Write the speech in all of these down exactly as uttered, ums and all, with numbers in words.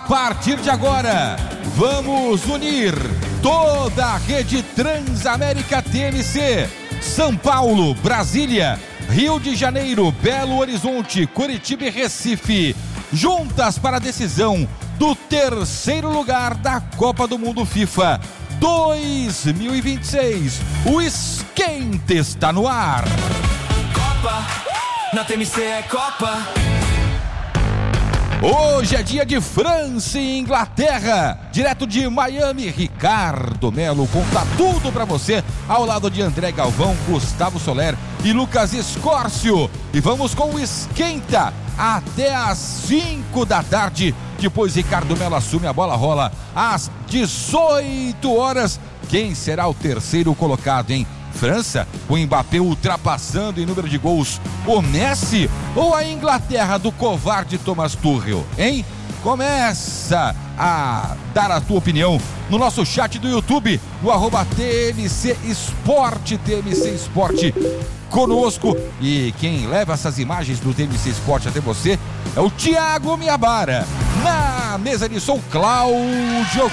partir de agora, vamos unir toda a rede Transamérica T M C. São Paulo, Brasília, Rio de Janeiro, Belo Horizonte, Curitiba e Recife, juntas para a decisão do terceiro lugar da Copa do Mundo FIFA dois mil e vinte e seis. O esquenta está no ar. Copa, na T M C é Copa. Hoje é dia de França e Inglaterra, direto de Miami. Ricardo Melo conta tudo pra você, ao lado de André Galvão, Gustavo Soler e Lucas Escórcio. E vamos com o esquenta até às cinco da tarde. Depois Ricardo Melo assume, a bola rola às dezoito horas. Quem será o terceiro colocado, hein? França, o Mbappé ultrapassando em número de gols o Messi, ou a Inglaterra do covarde Thomas Tuchel, hein? Começa a dar a tua opinião no nosso chat do YouTube, no arroba T M C Esporte, T M C Esporte conosco. E quem leva essas imagens do T M C Esporte até você é o Thiago Miabara. Na mesa de som, Cláudio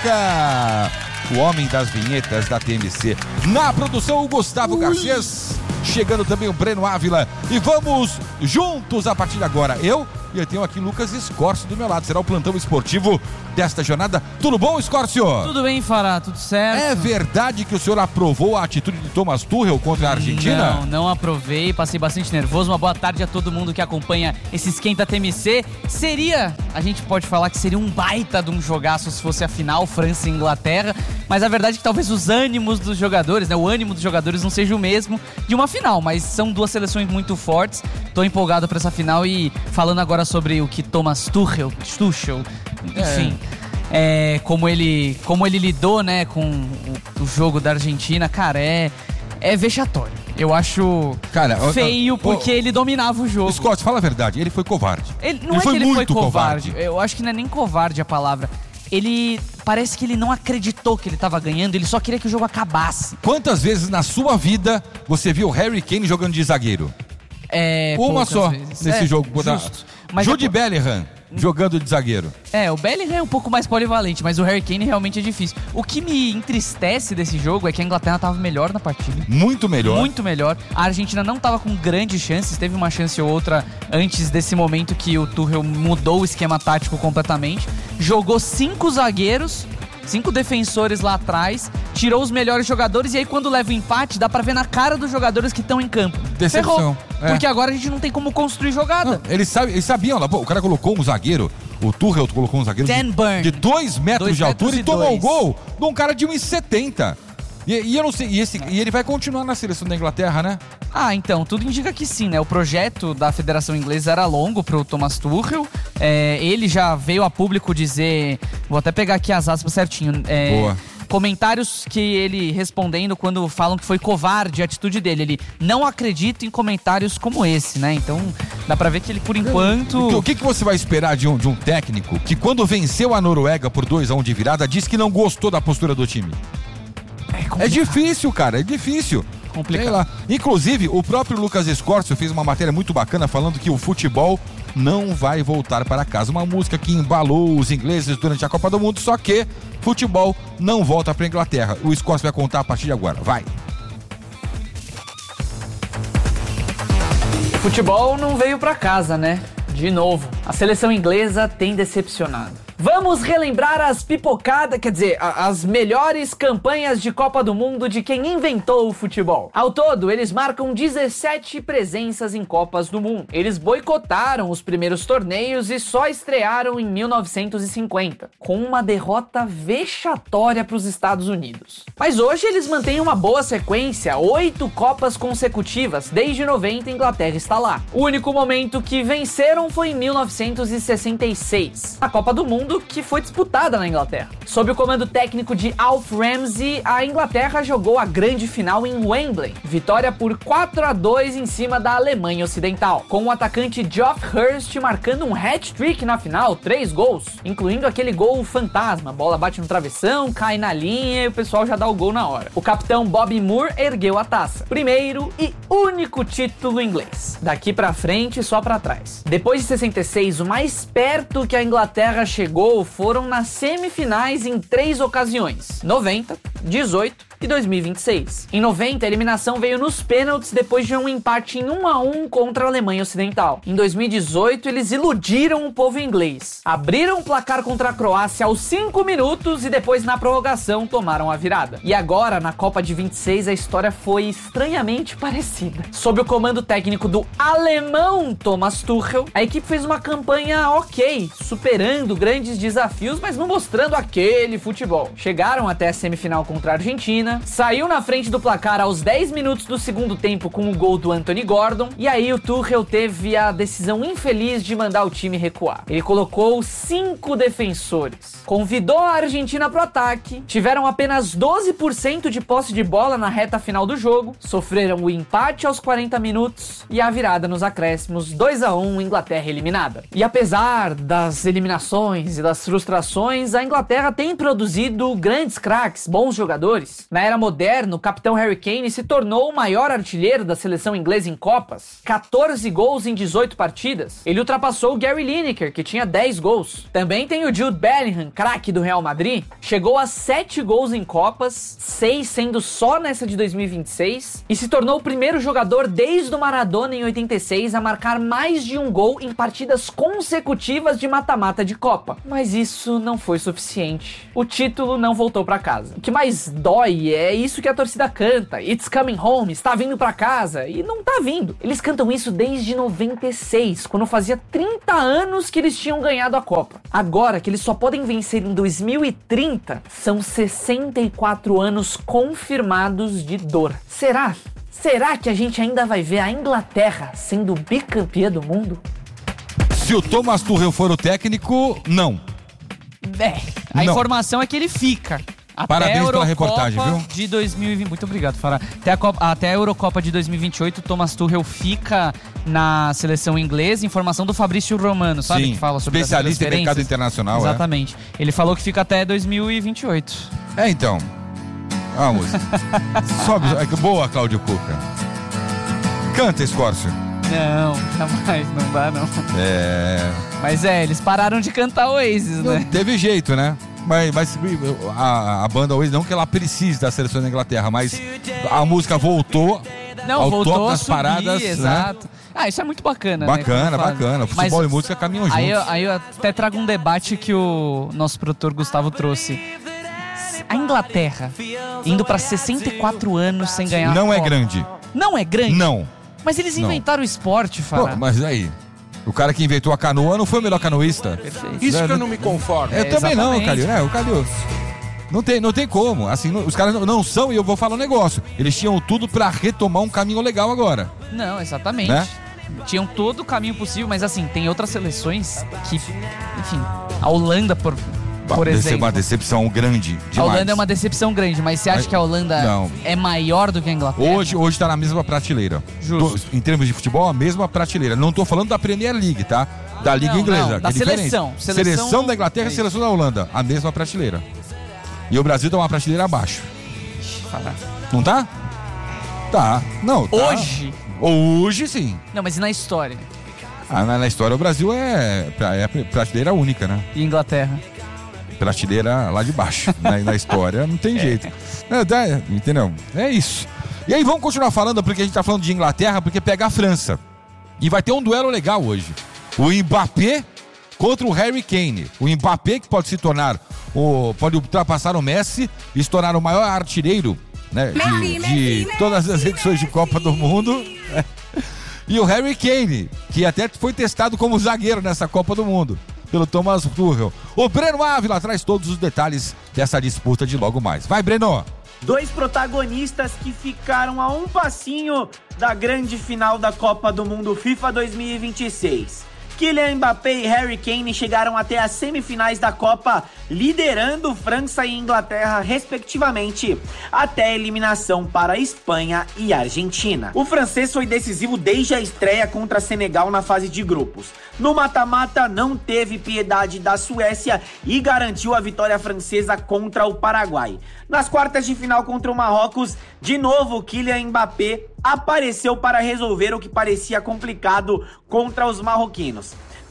Cuca, o homem das vinhetas da T M C. Na produção, o Gustavo Ui. Garcês. Chegando também o Breno Ávila. E vamos juntos a partir de agora. Eu e eu tenho aqui Lucas Escórcio do meu lado. Será o plantão esportivo desta jornada. Tudo bom, Escórcio? Tudo bem, Fará, tudo certo. É verdade que o senhor aprovou a atitude de Thomas Tuchel contra a Argentina? Não, não aprovei, passei bastante nervoso. Uma boa tarde a todo mundo que acompanha esse esquenta T M C. Seria, a gente pode falar que seria um baita de um jogaço se fosse a final, França e Inglaterra. Mas a verdade é que talvez os ânimos dos jogadores, né, o ânimo dos jogadores não seja o mesmo de uma final, mas são duas seleções muito fortes. Tô empolgado para essa final e falando agora sobre o que Thomas Tuchel, Tuchel enfim, é. É, como, ele, como ele lidou, né, com o, o jogo da Argentina, cara, é, é vexatório. Eu acho cara, feio o, porque o, ele dominava o jogo. Scott, fala a verdade, ele foi covarde. Ele, não ele é foi que ele muito foi covarde. covarde. Eu acho que não é nem covarde a palavra. Ele parece que ele não acreditou que ele estava ganhando, ele só queria que o jogo acabasse. Quantas vezes na sua vida você viu Harry Kane jogando de zagueiro? É, uma só vezes. nesse é, jogo. Justo. Mas Jude é... Bellingham jogando de zagueiro. É, o Bellingham é um pouco mais polivalente, mas o Harry Kane realmente é difícil. O que me entristece desse jogo é que a Inglaterra estava melhor na partida. Muito melhor. Muito melhor. A Argentina não estava com grandes chances, teve uma chance ou outra antes desse momento que o Tuchel mudou o esquema tático completamente. Jogou cinco zagueiros, cinco defensores lá atrás, tirou os melhores jogadores e aí quando leva o empate dá pra ver na cara dos jogadores que estão em campo. Decepção. Ferrou, é. Porque agora a gente não tem como construir jogada. Não, eles, sabe, eles sabiam lá, pô, o cara colocou um zagueiro, o Tuchel colocou um zagueiro Dan de, Burn. de dois metros dois de altura metros e, e tomou o dois. gol de um cara de um e setenta. E, e eu não sei, e, esse, e ele vai continuar na seleção da Inglaterra, né? Ah, então, tudo indica que sim, né? O projeto da Federação Inglesa era longo pro Thomas Tuchel. É, ele já veio a público dizer... Vou até pegar aqui as aspas certinho. É, Boa. Comentários que ele respondendo quando falam que foi covarde a atitude dele. Ele não acredita em comentários como esse, né? Então, dá pra ver que ele, por enquanto... O que, que você vai esperar de um, de um técnico que, quando venceu a Noruega por dois a um de virada, disse que não gostou da postura do time? É, é difícil, cara, é difícil. Complicado. Sei lá. Inclusive, o próprio Lucas Escórcio fez uma matéria muito bacana falando que o futebol não vai voltar para casa. Uma música que embalou os ingleses durante a Copa do Mundo, só que futebol não volta para a Inglaterra. O Escórcio vai contar a partir de agora. Vai. Futebol não veio para casa, né? De novo, a seleção inglesa tem decepcionado. Vamos relembrar as pipocadas, quer dizer, a, as melhores campanhas de Copa do Mundo de quem inventou o futebol. Ao todo, eles marcam dezessete presenças em Copas do Mundo. Eles boicotaram os primeiros torneios e só estrearam em mil novecentos e cinquenta, com uma derrota vexatória para os Estados Unidos. Mas hoje eles mantêm uma boa sequência, oito Copas consecutivas, desde noventa a Inglaterra está lá. O único momento que venceram foi em mil novecentos e sessenta e seis, a Copa do Mundo que foi disputada na Inglaterra. Sob o comando técnico de Alf Ramsey, a Inglaterra jogou a grande final em Wembley. Vitória por quatro a dois em cima da Alemanha Ocidental, com o atacante Geoff Hurst marcando um hat-trick na final, três gols, incluindo aquele gol fantasma. A bola bate no travessão, cai na linha e o pessoal já dá o gol na hora. O capitão Bobby Moore ergueu a taça. Primeiro e único título inglês. Daqui pra frente, só pra trás. Depois de sessenta e seis vez, o mais perto que a Inglaterra chegou foram nas semifinais em três ocasiões: noventa, dezoito e dois mil e vinte e seis. Em noventa, a eliminação veio nos pênaltis depois de um empate em um a um contra a Alemanha Ocidental. Em dois mil e dezoito, eles iludiram o povo inglês. Abriram o placar contra a Croácia aos cinco minutos e depois, na prorrogação, tomaram a virada. E agora, na Copa de vinte e seis, a história foi estranhamente parecida. Sob o comando técnico do alemão Thomas Tuchel, a equipe fez uma campanha ok, superando grandes desafios, mas não mostrando aquele futebol. Chegaram até a semifinal contra a Argentina, saiu na frente do placar aos dez minutos do segundo tempo com o gol do Anthony Gordon, e aí o Tuchel teve a decisão infeliz de mandar o time recuar. Ele colocou cinco defensores, convidou a Argentina pro ataque, tiveram apenas doze por cento de posse de bola na reta final do jogo, sofreram o empate aos quarenta minutos e a virada nos acréscimos, dois a um, Inglaterra eliminada. E apesar das eliminações e das frustrações, a Inglaterra tem produzido grandes craques, bons jogadores. Na era moderna, o capitão Harry Kane se tornou o maior artilheiro da seleção inglesa em Copas, quatorze gols em dezoito partidas. Ele ultrapassou o Gary Lineker, que tinha dez gols. Também tem o Jude Bellingham, craque do Real Madrid, chegou a sete gols em Copas, seis sendo só nessa de dois mil e vinte e seis, e se tornou o primeiro jogador desde o Maradona em oitenta e seis a marcar mais de um gol em partidas consecutivas de mata-mata de Copa. Mas isso não foi suficiente. O título não voltou pra casa. O que mais dói é isso que a torcida canta: It's coming home, está vindo pra casa, e não tá vindo. Eles cantam isso desde noventa e seis, quando fazia trinta anos que eles tinham ganhado a Copa. Agora que eles só podem vencer em dois mil e trinta, são sessenta e quatro anos confirmados de dor. Será? Será que a gente ainda vai ver a Inglaterra sendo bicampeã do mundo? Se o Thomas Tuchel for o técnico, não. É, a Não. informação é que ele fica. Até Parabéns a Eurocopa pela reportagem, viu? De dois mil e vinte. Muito obrigado, Fará. Até a, Copa, até a Eurocopa de dois mil e vinte e oito, Thomas Tuchel fica na seleção inglesa. Informação do Fabrício Romano, sabe? Sim, que fala sobre especialista as em mercado internacional. Exatamente. É. Ele falou que fica até dois mil e vinte e oito. É, então. Vamos. Sobe. Boa, Cláudio Cuca. Canta, Escórcio. Não, jamais, não dá não. É. Mas é, eles pararam de cantar Oasis, Não né? teve jeito, né? Mas, mas a, a banda Oasis, não que ela precise da seleção da Inglaterra, mas a música voltou Não, ao voltou top a das subir, paradas. exato. Né? Ah, isso é muito bacana, Bacana, né? bacana. Futebol Mas e música caminham juntos. Aí eu, aí eu até trago um debate que o nosso produtor Gustavo trouxe. A Inglaterra indo pra sessenta e quatro anos sem ganhar Não a é Copa. grande. Não é grande? Não. Mas eles Não. inventaram o esporte, Pô, Fará. mas aí, o cara que inventou a canoa não foi o melhor canoísta? Perfeito. Isso que eu não me conformo. Eu É, também não, exatamente. Calil. É, o Calil. Não tem, não tem como. Assim, não- os caras não, não são, e eu vou falar um negócio. Eles tinham tudo pra retomar um caminho legal agora. Não, exatamente. Né? Tinham todo o caminho possível, mas assim, tem outras seleções que, enfim, a Holanda, por, por Deve ser exemplo. uma decepção grande A demais. Holanda é uma decepção grande, mas você acha Mas- que a Holanda não. é maior do que a Inglaterra? Hoje, hoje tá na mesma prateleira. Justo. Do- em termos de futebol, a mesma prateleira. Não tô falando da Premier League, tá? Da Liga Não, Inglesa. não, da que é diferente. seleção. Seleção, Seleção- da Inglaterra e é seleção da Holanda. A mesma prateleira. E o Brasil tá uma prateleira abaixo. Fará. Não tá? Tá. Não, tá. Hoje? Hoje sim. Não, mas e na história? Ah, na, na história o Brasil é, é prateleira única, né? E Inglaterra? Prateleira lá de baixo. na, na história não tem jeito. É, dá, entendeu? É isso. E aí vamos continuar falando, porque a gente tá falando de Inglaterra, porque pega a França. E vai ter um duelo legal hoje. O Mbappé contra o Harry Kane. O Mbappé que pode se tornar, o, pode ultrapassar o Messi e se tornar o maior artilheiro, né, de, de todas as edições de Copa do Mundo. E o Harry Kane, que até foi testado como zagueiro nessa Copa do Mundo pelo Thomas Tuchel. O Breno Ávila traz todos os detalhes dessa disputa de logo mais. Vai, Breno! Dois protagonistas que ficaram a um passinho da grande final da Copa do Mundo FIFA dois mil e vinte e seis. Kylian Mbappé e Harry Kane chegaram até as semifinais da Copa, liderando França e Inglaterra, respectivamente, até a eliminação para a Espanha e a Argentina. O francês foi decisivo desde a estreia contra Senegal na fase de grupos. No mata-mata, não teve piedade da Suécia e garantiu a vitória francesa contra o Paraguai. Nas quartas de final contra o Marrocos, de novo Kylian Mbappé apareceu para resolver o que parecia complicado contra os marroquinos.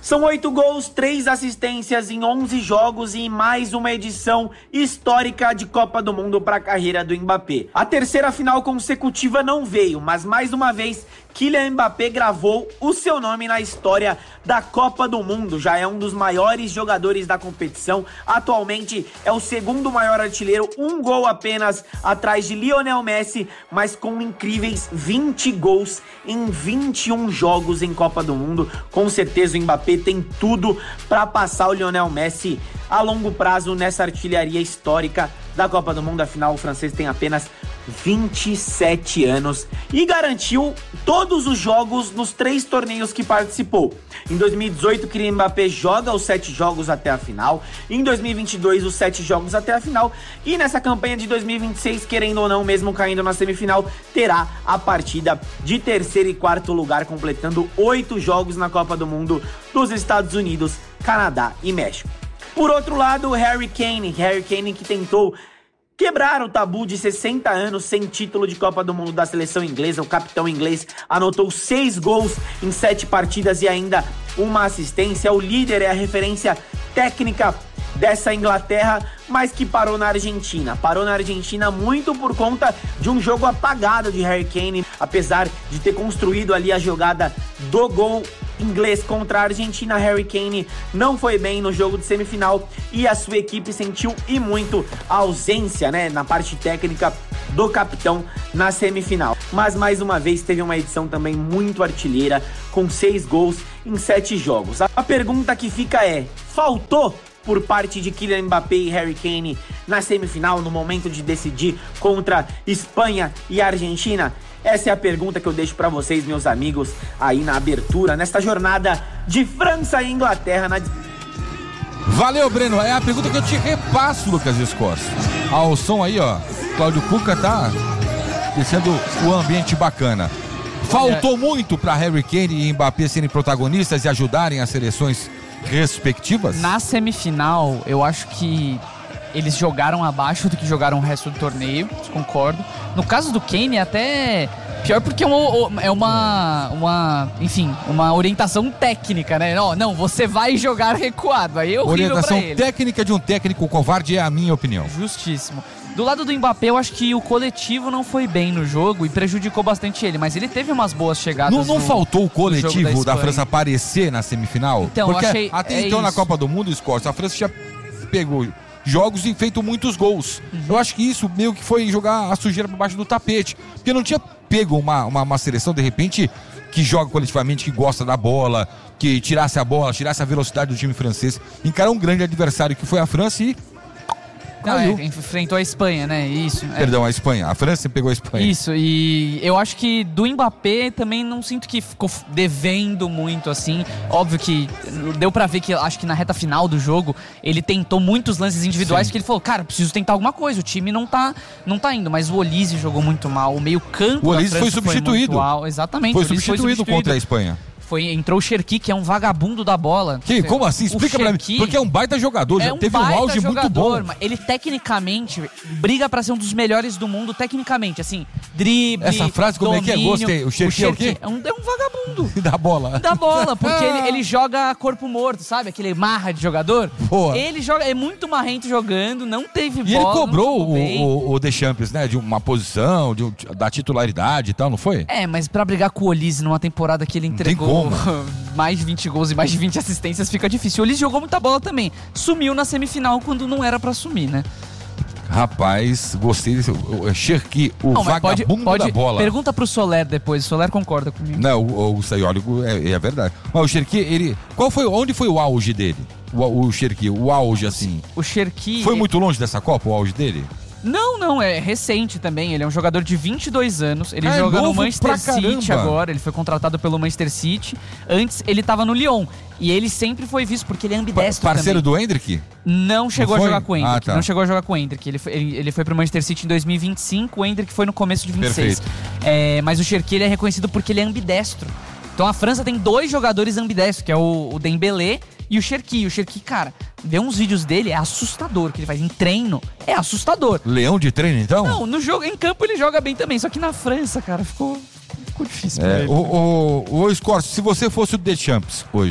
São oito gols, três assistências em onze jogos e mais uma edição histórica de Copa do Mundo para a carreira do Mbappé. A terceira final consecutiva não veio, mas mais uma vez Kylian Mbappé gravou o seu nome na história da Copa do Mundo. Já é um dos maiores jogadores da competição. Atualmente é o segundo maior artilheiro, um gol apenas atrás de Lionel Messi, mas com incríveis vinte gols em vinte e um jogos em Copa do Mundo. Com certeza o Mbappé tem tudo para passar o Lionel Messi a longo prazo nessa artilharia histórica da Copa do Mundo. Afinal, o francês tem apenas vinte e sete anos e garantiu todos os jogos nos três torneios que participou. Em dois mil e dezoito, Kylian Mbappé joga os sete jogos até a final. Em dois mil e vinte e dois, os sete jogos até a final. E nessa campanha de dois mil e vinte e seis, querendo ou não, mesmo caindo na semifinal, terá a partida de terceiro e quarto lugar, completando oito jogos na Copa do Mundo dos Estados Unidos, Canadá e México. Por outro lado, Harry Kane, Harry Kane que tentou quebrar o tabu de sessenta anos sem título de Copa do Mundo da seleção inglesa. O capitão inglês anotou seis gols em sete partidas e ainda uma assistência. O líder é a referência técnica dessa Inglaterra, mas que parou na Argentina. Parou na Argentina muito por conta de um jogo apagado de Harry Kane, apesar de ter construído ali a jogada do gol inglês contra a Argentina. Harry Kane não foi bem no jogo de semifinal e a sua equipe sentiu e muito a ausência, né, na parte técnica do capitão na semifinal. Mas mais uma vez teve uma edição também muito artilheira, com seis gols em sete jogos. A pergunta que fica é: faltou por parte de Kylian Mbappé e Harry Kane na semifinal, no momento de decidir contra Espanha e Argentina? Essa é a pergunta que eu deixo pra vocês, meus amigos, aí na abertura, nesta jornada de França e Inglaterra. Na... Valeu, Breno. É a pergunta que eu te repasso, Lucas Escorço. Ao som aí, ó, Cláudio Cuca tá deixando o ambiente bacana. Faltou muito pra Harry Kane e Mbappé serem protagonistas e ajudarem as seleções respectivas? Na semifinal, eu acho que eles jogaram abaixo do que jogaram o resto do torneio, concordo. No caso do Kane, é até pior porque é uma, é uma, uma, enfim, uma orientação técnica, né? Não, não, você vai jogar recuado, aí é horrível pra ele. Orientação técnica de um técnico covarde é a minha opinião. Justíssimo. Do lado do Mbappé, eu acho que o coletivo não foi bem no jogo e prejudicou bastante ele, mas ele teve umas boas chegadas. Não, não no, faltou o coletivo da, da França aparecer na semifinal? Então, porque eu achei, até é então isso. Na Copa do Mundo, Escorça, a França já pegou jogos e feito muitos gols. Uhum. Eu acho que isso meio que foi jogar a sujeira por baixo do tapete, porque não tinha pego uma, uma, uma seleção, de repente, que joga coletivamente, que gosta da bola, que tirasse a bola, tirasse a velocidade do time francês, encarou um grande adversário que foi a França e Não, é, enfrentou a Espanha, né? Isso. É. Perdão, a Espanha. A França pegou a Espanha. Isso, e eu acho que do Mbappé também não sinto que ficou devendo muito, assim. Óbvio que deu pra ver que, acho que na reta final do jogo, ele tentou muitos lances individuais, Sim. que ele falou, cara, preciso tentar alguma coisa, o time não tá, não tá indo. Mas o Olise jogou muito mal, o meio campo O da Olise França foi substituído. Foi muito mal. Exatamente. Foi o Olise substituído, foi substituído contra a Espanha. Foi, entrou o Cherki, que é um vagabundo da bola. Que? Como assim? Explica pra mim. Porque é um baita jogador, já é um teve um auge jogador, muito bom. Mas ele tecnicamente briga pra ser um dos melhores do mundo, tecnicamente, assim, drible, Essa frase como domínio, é que é? Gostei. O Cherki é o quê? É um, é um vagabundo. Da bola. Da bola, porque ele, ele joga corpo morto, sabe? Aquele marra de jogador. Boa. Ele joga, é muito marrento jogando, não teve E bola. ele cobrou não o, bem. o, o Deschamps, né? De uma posição, de, um- da titularidade e tal, não foi? É, mas pra brigar com o Olise numa temporada que ele Não tem entregou como. mais de vinte gols e mais de vinte assistências, fica difícil. O Olise jogou muita bola também. Sumiu na semifinal quando não era pra sumir, né? Rapaz, gostei desse. O o Cherki, o Não, mas pode, vagabundo pode, da bola. pergunta pro Soler depois, o Soler concorda comigo. Não, o, o Saiólico é, é verdade. Mas o Cherki, ele. Qual foi, onde foi o auge dele? O, o Cherki, o auge, assim. O Cherki... Foi muito longe dessa Copa, o auge dele? Não, não, é recente também. Ele é um jogador de vinte e dois anos. Ele Ah, é joga no novo Manchester pra City caramba. agora. Ele foi contratado pelo Manchester City. Antes, ele tava no Lyon. E ele sempre foi visto porque ele é Pa- ambidestro parceiro também. do Hendrick? Não chegou Não a foi? jogar com o Hendrick. Ah, tá. Não chegou a jogar com o Hendrick. Ele foi, ele, ele foi pro Manchester City em dois mil e vinte e cinco. O Hendrick foi no começo de vinte e seis. É, mas o Cherki, ele é reconhecido porque ele é ambidestro. Então a França tem dois jogadores ambidestros, que é o, o Dembélé e o Cherki. O Cherki, cara, vê uns vídeos dele, é assustador o que ele faz. Em treino, é assustador. Leão de treino, então? Não, no jogo, em campo ele joga bem também. Só que na França, cara, ficou, ficou difícil pra É, ele. o, o, o Scorcio, se você fosse o Deschamps hoje,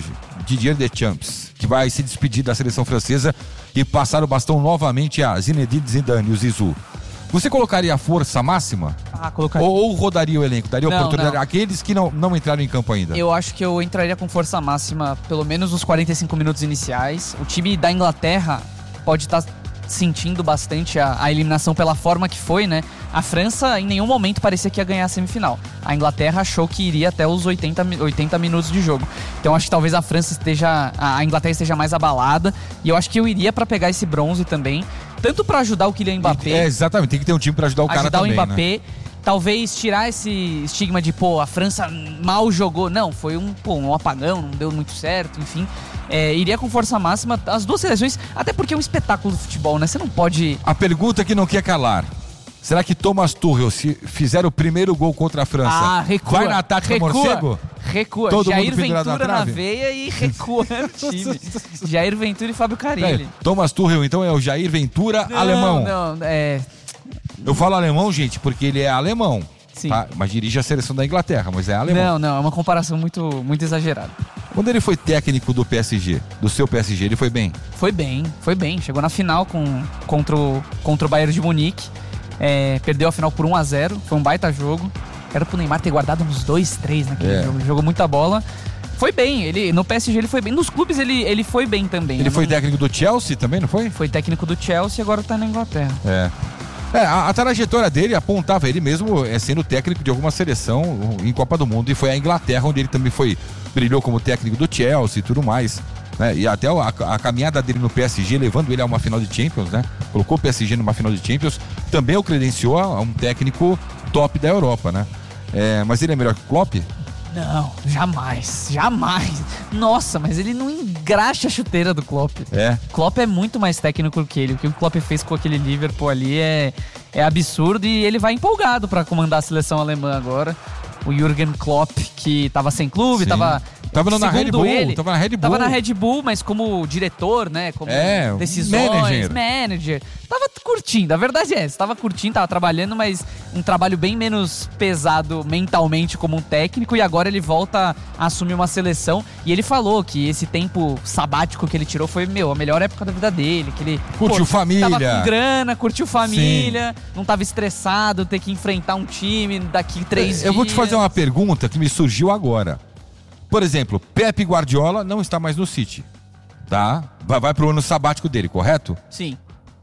Didier Deschamps, que vai se despedir da seleção francesa e passar o bastão novamente a Zinedine Zidane, o Zizou. Você colocaria a força máxima? Ah, colocaria. Ou, ou rodaria o elenco? Daria Não, oportunidade não. àqueles que não, não entraram em campo ainda? Eu acho que eu entraria com força máxima pelo menos nos quarenta e cinco minutos iniciais. O time da Inglaterra pode estar sentindo bastante a, a eliminação pela forma que foi, né? A França em nenhum momento parecia que ia ganhar a semifinal. A Inglaterra achou que iria até os oitenta, oitenta minutos de jogo. Então acho que talvez a França esteja, a Inglaterra esteja mais abalada, e eu acho que eu iria pra pegar esse bronze também, tanto pra ajudar o Kylian Mbappé. É, exatamente, tem que ter um time pra ajudar o cara ajudar também, o Mbappé, né? talvez tirar esse estigma de, pô, a França mal jogou. Não, foi um, pô, um apagão, não deu muito certo, enfim. É, iria com força máxima as duas seleções, até porque é um espetáculo de futebol, né? Você não pode... A pergunta que não quer calar. Será que Thomas Tuchel, se fizer o primeiro gol contra a França, ah, recua, vai na tática recua, morcego? Recua, Todo Jair mundo pendurado Ventura na na trave? veia e recua no time. Jair Ventura e Fábio Carille. É, Thomas Tuchel, então, é o Jair Ventura Não, alemão. Não, é... Eu falo alemão, gente, porque ele é alemão. Sim. Tá? Mas dirige a seleção da Inglaterra, mas é alemão. Não, não, é uma comparação muito, muito exagerada. Quando ele foi técnico do P S G, do seu P S G, ele foi bem? Foi bem, foi bem. Chegou na final com, contra, o, contra o Bayern de Munique. É, perdeu a final por um a zero. Foi um baita jogo. Era pro Neymar ter guardado uns dois, três naquele É. jogo. Ele jogou muita bola. Foi bem. Ele, no P S G ele foi bem. Nos clubes ele, ele foi bem também. Ele Eu foi não- técnico do Chelsea também, não foi? Foi técnico do Chelsea e agora tá na Inglaterra. É. É, a, a trajetória dele apontava ele mesmo é, sendo técnico de alguma seleção em Copa do Mundo, e foi a Inglaterra onde ele também foi, brilhou como técnico do Chelsea e tudo mais, né? E até a, a caminhada dele no P S G, levando ele a uma final de Champions, né? Colocou o P S G numa final de Champions, também o credenciou a um técnico top da Europa, né? É, mas ele é melhor que o Klopp? Não, jamais, jamais. Nossa, mas ele não engraxa a chuteira do Klopp. É. Klopp é muito mais técnico que ele. O que o Klopp fez com aquele Liverpool ali é, é absurdo, e ele vai empolgado pra comandar a seleção alemã agora. O Jürgen Klopp, que tava sem clube, Sim. tava... Tava na segundo Red Bull, ele, tava na Red Bull. Tava na Red Bull, mas como diretor, né? Como É, decisões, manager. manager. Tava curtindo, a verdade é essa. Tava curtindo, tava trabalhando, mas um trabalho bem menos pesado mentalmente como um técnico. E agora ele volta a assumir uma seleção. E ele falou que esse tempo sabático que ele tirou foi, meu, a melhor época da vida dele. Que ele Curtiu família. Tava com grana, curtiu família, não tava estressado, ter que enfrentar um time daqui três dias. Eu vou te fazer uma pergunta que me surgiu agora. Por exemplo, Pep Guardiola não está mais no City, tá? Vai, vai pro ano sabático dele, correto? Sim.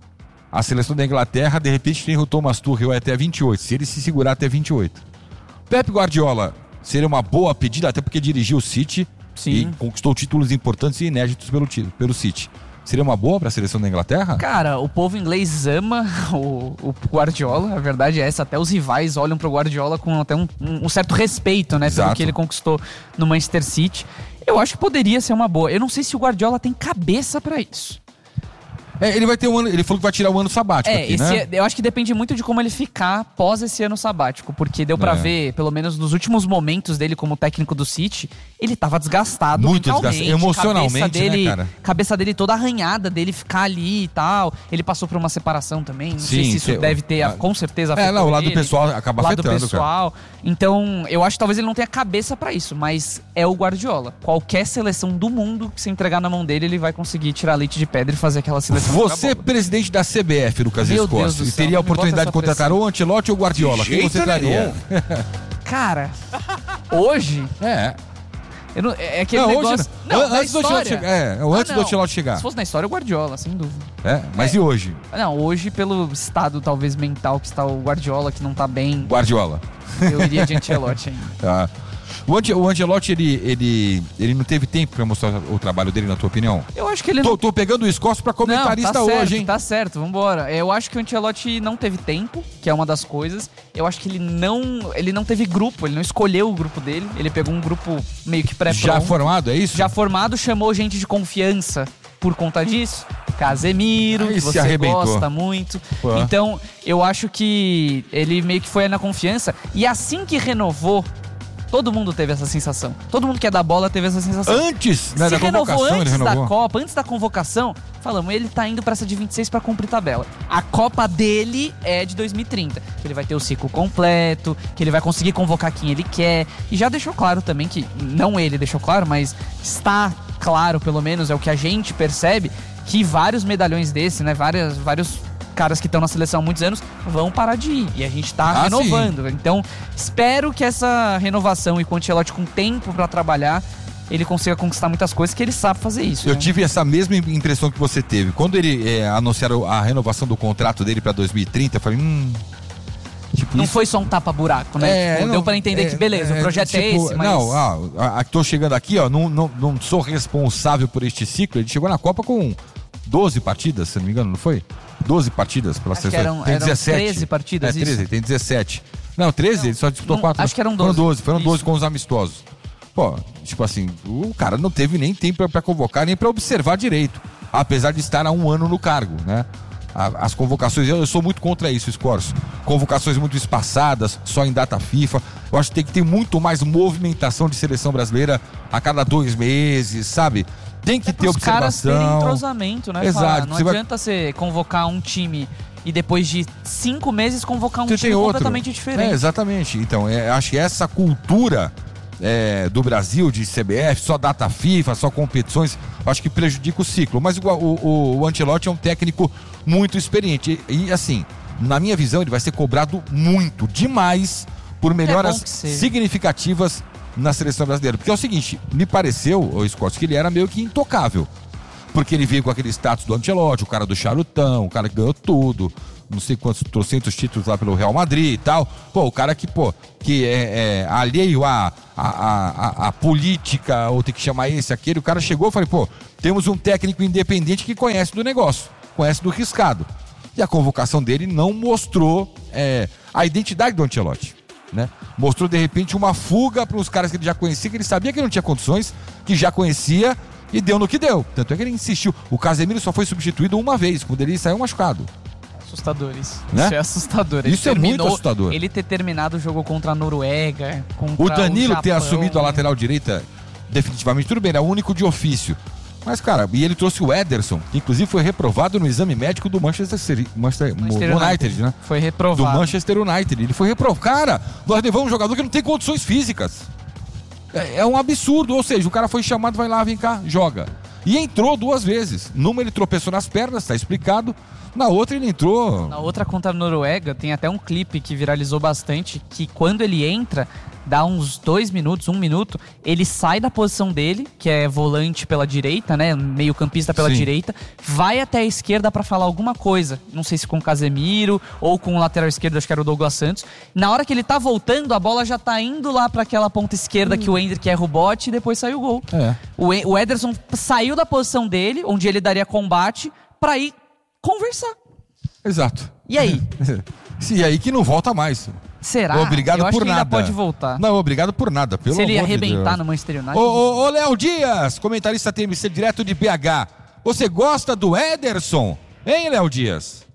A seleção da Inglaterra, de repente, tem o Thomas Tuchel até vinte e oito, se ele se segurar até vinte e oito. Pep Guardiola seria uma boa pedida, até porque dirigiu o City. Sim. E conquistou títulos importantes e inéditos pelo, ti- pelo City. Seria uma boa para a seleção da Inglaterra? Cara, o povo inglês ama o, o Guardiola, a verdade é essa. Até os rivais olham pro Guardiola com até um, um certo respeito, né? Pelo Exato. que ele conquistou no Manchester City. Eu acho que poderia ser uma boa. Eu não sei se o Guardiola tem cabeça pra isso. É, ele vai ter um ano. Ele falou que vai tirar o ano sabático É, aqui, esse né? é- eu acho que depende muito de como ele ficar após esse ano sabático, porque deu pra É. ver, pelo menos nos últimos momentos dele como técnico do City, ele tava desgastado Muito mentalmente, desgastado, emocionalmente, cabeça dele, né, cara? cabeça dele toda arranhada, dele ficar ali e tal. Ele passou por uma separação também, não sei Sim, se isso cê- deve ter, ah, com certeza É, afetou não, o lado ele, pessoal acaba o lado afetando, pessoal. Então, eu acho que talvez ele não tenha cabeça pra isso, mas é o Guardiola. Qualquer seleção do mundo que se entregar na mão dele, ele vai conseguir tirar leite de pedra e fazer aquela seleção. Você, jogar bola. presidente da C B F, Lucas Meu Escorce, Deus do e céu, teria a não me bota oportunidade essa de contratar pressão. ou o Ancelotti ou o Guardiola. Quem você traria? Cara, hoje É. eu não, é aquele Não, hoje negócio. não. Não, An- na antes do Ancelotti história. chegar. É, o antes Ah, do não. Ancelotti chegar. Se fosse na história, o Guardiola, sem dúvida. É, mas É. e hoje? Não, hoje, pelo estado talvez mental que está o Guardiola, que não tá bem, Guardiola. eu iria de Ancelotti ainda. Tá. O, Ante, o Ancelotti, ele, ele, ele não teve tempo pra mostrar o trabalho dele, na tua opinião? Eu acho que ele Tô, não... tô pegando o Escorce pra comentarista não, tá certo, hoje, hein? Tá certo, vambora. Eu acho que o Ancelotti não teve tempo, que é uma das coisas. Eu acho que ele não, ele não teve grupo, ele não escolheu o grupo dele. Ele pegou um grupo meio que pré-pronto. Já formado, é isso? Já formado, chamou gente de confiança por conta disso. Casemiro, Aí que se você arrebentou. gosta muito. Pô. Então, eu acho que ele meio que foi na confiança. E assim que renovou, todo mundo teve essa sensação. Todo mundo que é da bola teve essa sensação. Antes, né, Se da renovou convocação, ele antes da renovou. Copa, antes da convocação, falamos, ele tá indo pra essa de vinte e seis pra cumprir tabela. A Copa dele é de dois mil e trinta, que ele vai ter o ciclo completo, que ele vai conseguir convocar quem ele quer. E já deixou claro também que, não ele deixou claro, mas está claro, pelo menos, é o que a gente percebe, que vários medalhões desse, né, várias, vários caras que estão na seleção há muitos anos vão parar de ir. E a gente tá Ah, renovando. Então, espero que essa renovação e com o Ancelotti com tempo pra trabalhar, ele consiga conquistar muitas coisas, que ele sabe fazer isso. Eu né? tive essa mesma impressão que você teve. Quando ele é, anunciaram a renovação do contrato dele pra dois mil e trinta, eu falei, hum... Tipo, Não isso... foi só um tapa-buraco, né? É, Tipo, não, deu pra entender é, que, beleza, é, o projeto tipo, é esse, mas... Não, ah, a, tô chegando aqui, ó, não, não, não sou responsável por este ciclo. Ele chegou na Copa com doze partidas, se não me engano, não foi? doze partidas pela Acho que seleção. eram- Tem eram dezessete. treze partidas, É, treze, isso? tem dezessete. Não, treze, ele só disputou não, quatro. acho que eram Foram doze. doze, foram Isso. doze com os amistosos. Pô, tipo assim, o cara não teve nem tempo pra, pra convocar, nem pra observar direito. Apesar de estar há um ano no cargo, né? A- As convocações, eu, eu sou muito contra isso, Scorso. Convocações muito espaçadas, só em data FIFA. Eu acho que tem que ter muito mais movimentação de seleção brasileira a cada dois meses, sabe? Tem que ter Os caras terem observação. entrosamento, né? Exato, Fala, não você vai- adianta você convocar um time e depois de cinco meses convocar um Você time tem outro. completamente diferente. É, exatamente. Então, é, acho que essa cultura é, do Brasil, de C B F, só data FIFA, só competições, acho que prejudica o ciclo. Mas o, o, o Ancelotti é um técnico muito experiente. E, e, assim, na minha visão, ele vai ser cobrado muito, demais, por melhoras bom que seja. significativas na seleção brasileira. Porque é o seguinte, me pareceu, o Scott, que ele era meio que intocável. Porque ele veio com aquele status do Ancelotti, o cara do charutão, o cara que ganhou tudo, não sei quantos, trocentos títulos lá pelo Real Madrid e tal. Pô, o cara que, pô, que é, é alheio à a, a, a, a política, ou tem que chamar esse, aquele. O cara chegou e falou, pô, temos um técnico independente que conhece do negócio, conhece do riscado. E a convocação dele não mostrou é, a identidade do Ancelotti. Né? Mostrou de repente uma fuga para os caras que ele já conhecia, que ele sabia que não tinha condições, que já conhecia e deu no que deu. Tanto é que ele insistiu. O Casemiro só foi substituído uma vez, quando ele saiu machucado. Assustador isso. Né? Isso é assustador. Ele Isso é muito assustador. Ele ter terminado o jogo contra a Noruega, contra O Danilo o ter Japão, assumido a né? lateral direita, definitivamente, tudo bem, era o único de ofício. Mas, cara, e ele trouxe o Ederson, que inclusive foi reprovado no exame médico do Manchester City, Manchester, Manchester United, United, né? Foi Do reprovado. Manchester United. Ele foi reprovado. Cara, nós levamos um jogador que não tem condições físicas. É, é um absurdo. Ou seja, o cara foi chamado, vai lá, vem cá, joga. E entrou duas vezes. Numa ele tropeçou nas pernas, tá explicado. Na outra ele entrou... Na outra contra a Noruega, tem até um clipe que viralizou bastante, que quando ele entra, dá uns dois minutos, um minuto, ele sai da posição dele, que é volante pela direita, né, meio campista pela Sim. direita, vai até a esquerda pra falar alguma coisa, não sei se com o Casemiro ou com o lateral esquerdo, acho que era o Douglas Santos. Na hora que ele tá voltando, a bola já tá indo lá pra aquela ponta esquerda que o Endrick erra o bote e depois sai o gol. É. O, E- o Ederson saiu da posição dele, onde ele daria combate, pra ir conversar. Exato. E aí? E aí que não volta mais. Será? Obrigado Eu acho por que nada. ainda pode voltar. Não, obrigado por nada, pelo Se ele amor de arrebentar Deus. no Manchester United. Ô, ô, ô, Léo Dias, comentarista T M C direto de B H. Você gosta do Ederson? Hein, Léo Dias?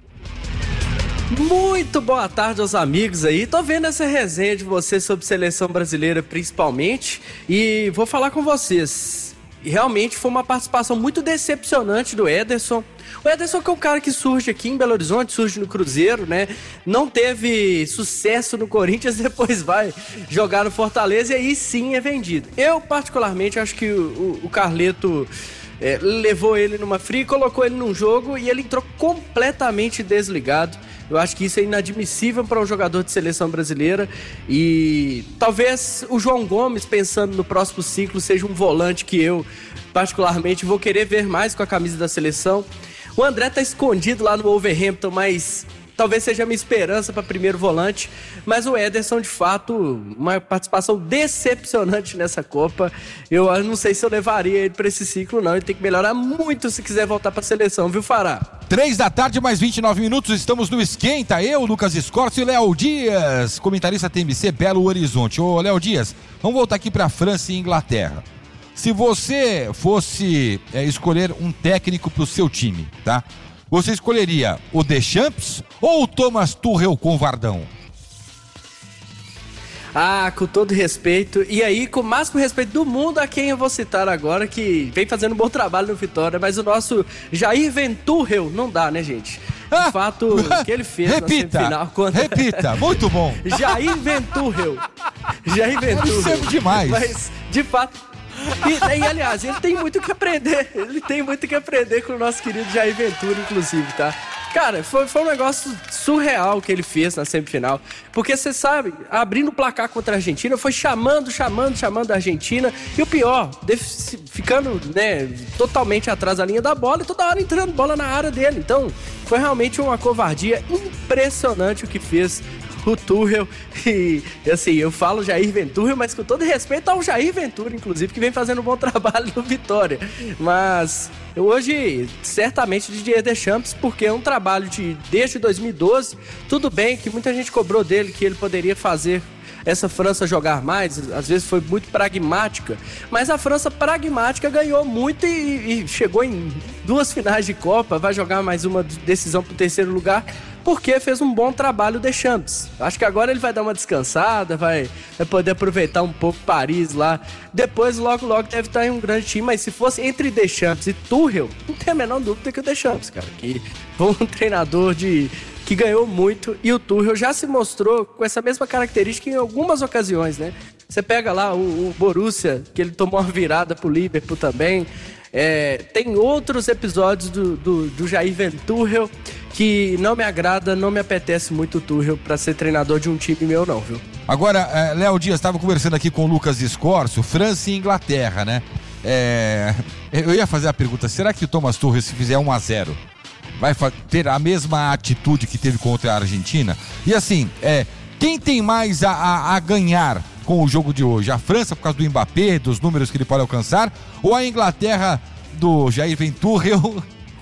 Muito boa tarde aos amigos aí. Tô vendo essa resenha de vocês sobre seleção brasileira principalmente e vou falar com vocês. Realmente foi uma participação muito decepcionante do Ederson. O Ederson que é um cara que surge aqui em Belo Horizonte, surge no Cruzeiro, né? Não teve sucesso no Corinthians, depois vai jogar no Fortaleza e aí sim é vendido. Eu particularmente acho que o, o, o Carleto... É, levou ele numa fria, colocou ele num jogo e ele entrou completamente desligado. Eu acho que isso é inadmissível para um jogador de seleção brasileira e talvez o João Gomes, pensando no próximo ciclo, seja um volante que eu particularmente vou querer ver mais com a camisa da seleção. O André tá escondido lá no Wolverhampton, mas talvez seja a minha esperança para primeiro volante, mas o Ederson, de fato, uma participação decepcionante nessa Copa. Eu não sei se eu levaria ele para esse ciclo, não. Ele tem que melhorar muito se quiser voltar para a seleção, viu, Fará? Três da tarde, mais vinte e nove minutos, estamos no Esquenta. Eu, Lucas Escorcio e Léo Dias, comentarista T M C Belo Horizonte. Ô, Léo Dias, vamos voltar aqui para França e Inglaterra. Se você fosse é, escolher um técnico para o seu time, tá? Você escolheria o Deschamps ou o Thomas Tuchel com Vardão? Ah, com todo respeito. E aí, com o máximo respeito do mundo, a quem eu vou citar agora, que vem fazendo um bom trabalho no Vitória, mas o nosso Jair Venturel não dá, né, gente? De Ah, fato, o que ele fez repita, na semifinal contra... repita, muito bom. Jair Venturel. Jair Venturel. Isso é demais. Mas, de fato... E, e, aliás, ele tem muito que aprender. Ele tem muito que aprender com o nosso querido Jair Ventura, inclusive, tá? Cara, foi, foi um negócio surreal que ele fez na semifinal. Porque você sabe, abrindo o placar contra a Argentina, foi chamando, chamando, chamando a Argentina. E o pior, ficando, né, totalmente atrás da linha da bola e toda hora entrando bola na área dele. Então, foi realmente uma covardia impressionante o que fez o Tuchel. E assim, eu falo Jair Ventura, mas com todo respeito ao Jair Ventura, inclusive, que vem fazendo um bom trabalho no Vitória. Mas hoje, certamente, Didier Deschamps, porque é um trabalho de desde dois mil e doze. Tudo bem que muita gente cobrou dele que ele poderia fazer essa França jogar mais, às vezes foi muito pragmática, mas a França pragmática ganhou muito e, e chegou em duas finais de Copa, vai jogar mais uma decisão para o terceiro lugar, porque fez um bom trabalho o Deschamps. Acho que agora ele vai dar uma descansada, vai, vai poder aproveitar um pouco Paris lá. Depois, logo, logo, deve estar em um grande time. Mas se fosse entre Deschamps e Tuchel, não tem a menor dúvida que o Deschamps, cara. Que foi um treinador de, que ganhou muito. E o Tuchel já se mostrou com essa mesma característica em algumas ocasiões, né? Você pega lá o, o Borussia, que ele tomou uma virada pro Liverpool também. É, tem outros episódios do, do, do Jair Ventura que não me agrada, não me apetece muito o Tuchel pra ser treinador de um time meu não, viu? Agora, é, Léo Dias, estava conversando aqui com o Lucas Escorcio, França e Inglaterra, né? É, eu ia fazer a pergunta, será que o Thomas Tuchel, se fizer um a zero, vai ter a mesma atitude que teve contra a Argentina? E assim, é, quem tem mais a, a, a ganhar com o jogo de hoje? A França por causa do Mbappé, dos números que ele pode alcançar, ou a Inglaterra do Jair Ventura